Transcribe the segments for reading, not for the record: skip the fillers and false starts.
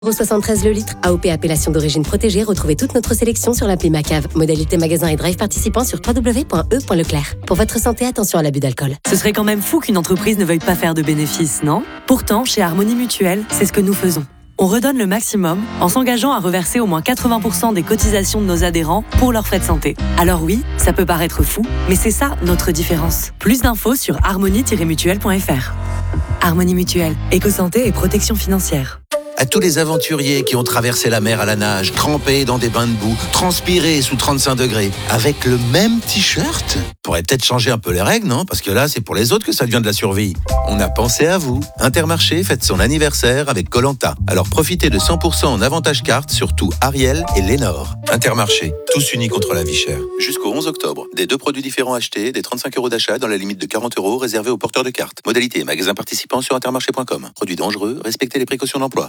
73 le litre. AOP appellation d'origine protégée. Retrouvez toute notre sélection sur l'appli Macave. Modalité magasin et drive participants sur www.e.leclerc. Pour votre santé, attention à l'abus d'alcool. Ce serait quand même fou qu'une entreprise ne veuille pas faire de bénéfices, non ? Pourtant, chez Harmonie Mutuelle, c'est ce que nous faisons. On redonne le maximum en s'engageant à reverser au moins 80% des cotisations de nos adhérents pour leurs frais de santé. Alors oui, ça peut paraître fou, mais c'est ça notre différence. Plus d'infos sur harmonie-mutuelle.fr. Harmonie Mutuelle, éco-santé et protection financière. À tous les aventuriers qui ont traversé la mer à la nage, trempés dans des bains de boue, transpirés sous 35 degrés, avec le même t-shirt, pourrait peut-être changer un peu les règles, non ? Parce que là, c'est pour les autres que ça devient de la survie. On a pensé à vous. Intermarché fête son anniversaire avec Koh-Lanta. Alors profitez de 100% en avantage carte sur tout Ariel et Lénore. Intermarché, tous unis contre la vie chère. Jusqu'au 11 octobre. Des 2 produits différents achetés, des 35 € d'achat dans la limite de 40 € réservés aux porteurs de cartes. Modalité et magasins participants sur intermarché.com. Produits dangereux, respectez les précautions d'emploi.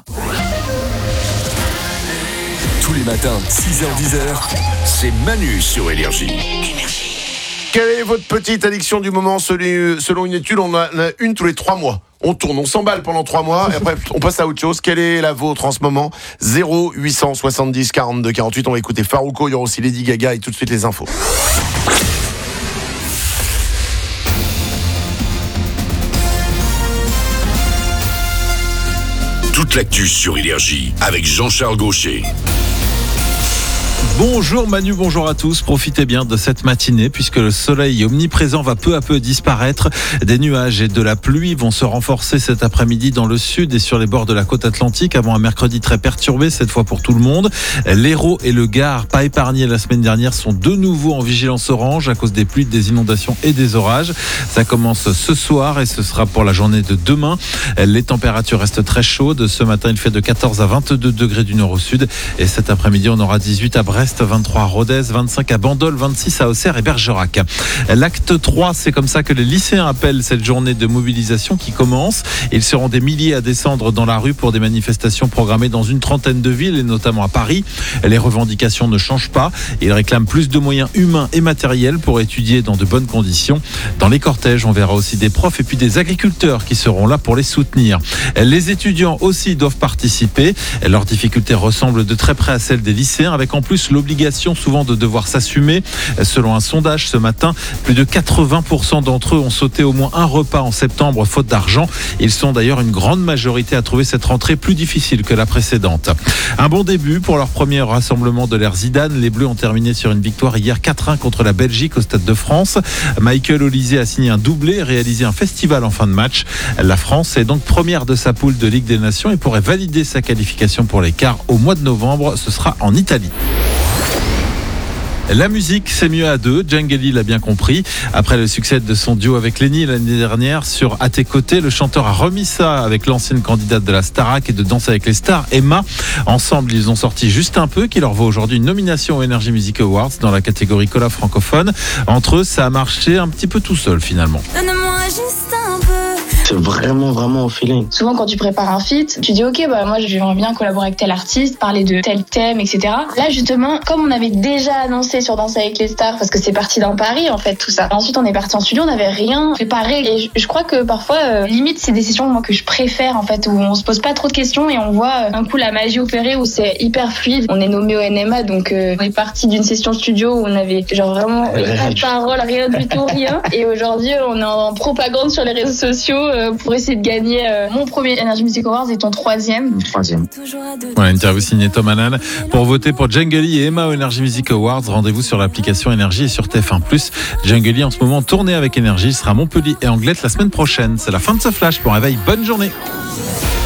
Tous les matins, 6h-10h, c'est Manu sur Énergie. Quelle est votre petite addiction du moment ? Selon une étude, on en a une tous les 3 mois. On tourne, on s'emballe pendant 3 mois et après on passe à autre chose. Quelle est la vôtre en ce moment ? 0870 42 48. On va écouter Farouko, il y aura aussi Lady Gaga et tout de suite les infos. Toute l'actu sur Énergie avec Jean-Charles Gaucher. Bonjour Manu, bonjour à tous. Profitez bien de cette matinée puisque le soleil omniprésent va peu à peu disparaître. Des nuages et de la pluie vont se renforcer cet après-midi dans le sud et sur les bords de la côte atlantique avant un mercredi très perturbé cette fois pour tout le monde. L'Hérault et le Gard, pas épargnés la semaine dernière, sont de nouveau en vigilance orange à cause des pluies, des inondations et des orages. Ça commence ce soir et ce sera pour la journée de demain. Les températures restent très chaudes. Ce matin, il fait de 14 à 22 degrés du nord au sud et cet après-midi, on aura 18 à Brest, 23 à Rodez, 25 à Bandol, 26 à Auxerre et Bergerac. L'acte 3, c'est comme ça que les lycéens appellent cette journée de mobilisation qui commence. Ils seront des milliers à descendre dans la rue pour des manifestations programmées dans une trentaine de villes et notamment à Paris. Les revendications ne changent pas. Ils réclament plus de moyens humains et matériels pour étudier dans de bonnes conditions. Dans les cortèges, on verra aussi des profs et puis des agriculteurs qui seront là pour les soutenir. Les étudiants aussi doivent participer. Leurs difficultés ressemblent de très près à celles des lycéens avec en plus l'obligation souvent de devoir s'assumer. Selon un sondage ce matin, plus de 80% d'entre eux ont sauté au moins un repas en septembre faute d'argent. Ils sont d'ailleurs une grande majorité à trouver cette rentrée plus difficile que la précédente. Un bon début pour leur premier rassemblement de l'ère Zidane. Les Bleus ont terminé sur une victoire hier 4-1 contre la Belgique au Stade de France. Michael Olise a signé un doublé et réalisé un festival en fin de match. La France est donc première de sa poule de Ligue des Nations et pourrait valider sa qualification pour les quarts au mois de novembre. Ce sera en Italie. La musique, c'est mieux à deux. Djangeli l'a bien compris. Après le succès de son duo avec Lenny l'année dernière sur À tes côtés, le chanteur a remis ça avec l'ancienne candidate de la Starac et de Danse avec les stars, Emma. Ensemble, ils ont sorti Juste un peu, qui leur vaut aujourd'hui une nomination aux Energy Music Awards dans la catégorie collab francophone. Entre eux, ça a marché un petit peu tout seul finalement. Donne-moi juste un peu. C'est vraiment au feeling. Souvent, quand tu prépares un feat, tu dis ok, moi j'aimerais bien collaborer avec tel artiste, parler de tel thème, etc. Là, justement, comme on avait déjà annoncé sur Danse avec les stars, parce que c'est parti d'un pari en fait, tout ça. Ensuite, on est parti en studio, on n'avait rien préparé. Et je crois que parfois, limite, c'est des sessions moi que je préfère en fait, où on se pose pas trop de questions et on voit un coup la magie opérer, où c'est hyper fluide. On est nommé au NMA, donc on est parti d'une session studio où on avait genre vraiment pas de parole, rien du tout, rien. Et aujourd'hui, on est en propagande sur les réseaux sociaux pour essayer de gagner mon premier Energy Music Awards et ton troisième. Voilà, interview signée Tom Hanan. Pour voter pour Djangeli et Emma au Energy Music Awards, rendez-vous sur l'application Énergie et sur TF1+. Djangeli en ce moment tourné avec Énergie, sera à Montpellier et Anglet la semaine prochaine. C'est la fin de ce flash. Bon réveil, bonne journée.